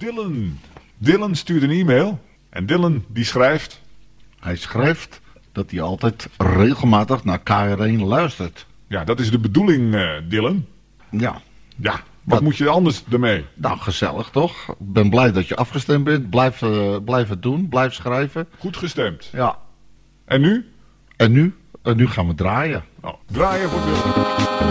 Dylan. Dylan stuurt een e-mail. En Dylan die schrijft... Hij schrijft dat hij altijd regelmatig naar KR1 luistert. Ja, dat is de bedoeling, Dylan. Ja. Ja, wat moet je anders ermee? Nou, gezellig toch? Ik ben blij dat je afgestemd bent. Blijf het doen. Blijf schrijven. Goed gestemd. Ja. En nu? En nu gaan we draaien. Nou, draaien voor Dylan.